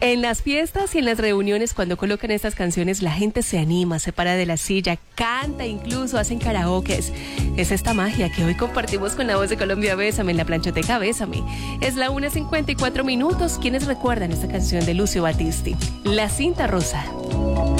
En las fiestas y en las reuniones, cuando colocan estas canciones, la gente se anima, se para de la silla, canta, incluso hacen karaokes. Es esta magia que hoy compartimos con La Voz de Colombia. Bésame en la planchoteca, bésame. Es la 1:54. ¿Quiénes recuerdan esta canción de Lucio Battisti? La cinta rosa.